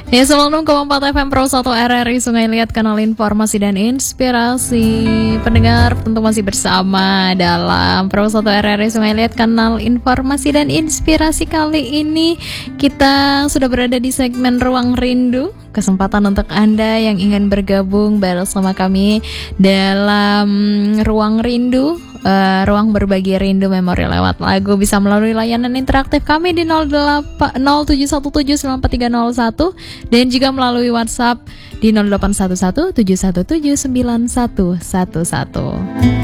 Ya, 96,4 FM Pro 1 RRI Sungai Liat, kanal informasi dan inspirasi. Pendengar tentu masih bersama dalam Pro 1 RRI Sungai Liat, kanal informasi dan inspirasi. Kali ini kita sudah berada di segmen Ruang Rindu. Kesempatan untuk Anda yang ingin bergabung bersama kami dalam Ruang Rindu, ruang berbagi rindu memori lewat lagu, bisa melalui layanan interaktif kami di 0717943001 dan juga melalui WhatsApp di 0811717911.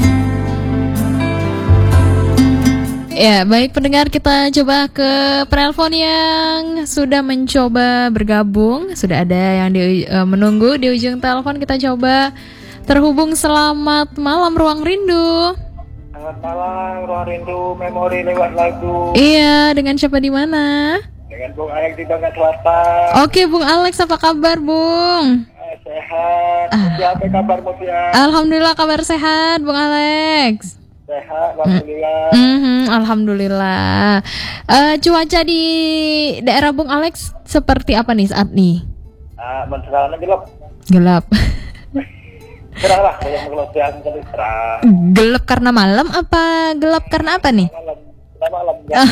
Ya, baik pendengar, kita coba ke penelpon yang sudah mencoba bergabung. Sudah ada yang menunggu di ujung telepon. Kita coba terhubung. Selamat malam Ruang Rindu. Selamat malam, Ruang Rindu memori lewat lagu. Iya, dengan siapa di mana? Dengan Bung Alex di Bangka Selatan. Oke, Bung Alex, apa kabar, Bung? Sehat. Siapa kabarmu, Tia? Alhamdulillah, kabar sehat, Bung Alex. Sehat, alhamdulillah. Alhamdulillah. Cuaca di daerah Bung Alex seperti apa nih saat ini? Mencerahnya gelap. Gelap. Cerah lah, kalau siang kali cerah. Gelap karena malam apa gelap karena apa nih? Malam kan.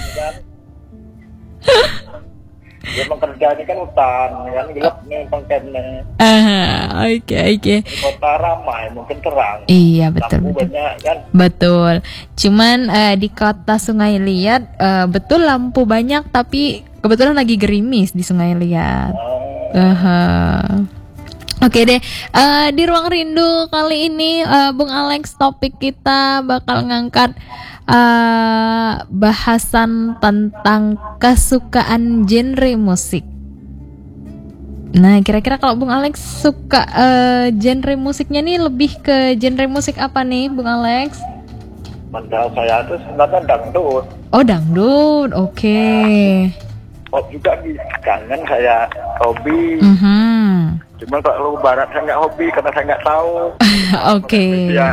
Memang kerjanya kan hutan, kan gelap nih pangkatnya. Oke. Di kota ramai, mungkin terang. Iya, betul. Lampu banyak kan. Betul. Cuman di kota Sungai Liat betul lampu banyak, tapi kebetulan lagi gerimis di Sungai Liat. Oke deh, di Ruang Rindu kali ini Bung Alex, topik kita bakal ngangkat bahasan tentang kesukaan genre musik. Nah, kira-kira kalau Bung Alex suka genre musiknya nih, lebih ke genre musik apa nih Bung Alex? Menurut saya itu sebenarnya dangdut. Oh, dangdut, oke. Pop juga kangen saya hobi. Cuma kalau barat saya nggak hobi karena saya nggak tahu. Oke. Ya.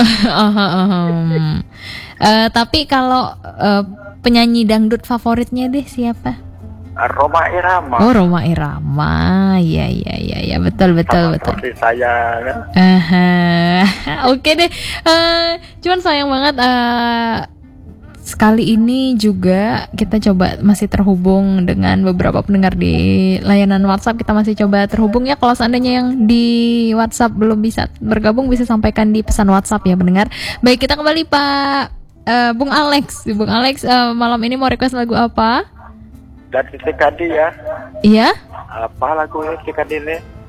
Tapi kalau penyanyi dangdut favoritnya deh siapa? Rhoma Irama. Oh, Rhoma Irama. Iya, betul. Seperti saya kan. Oke deh. Cuman sayang banget sekali ini juga kita coba masih terhubung dengan beberapa pendengar di layanan WhatsApp. Kita masih coba terhubung ya. Kalau seandainya yang di WhatsApp belum bisa bergabung, bisa sampaikan di pesan WhatsApp ya pendengar. Baik, kita kembali Pak Bung Alex. Bung Alex, malam ini mau request lagu apa? Dari TKD ya. Iya? Apa lagunya TKD ini?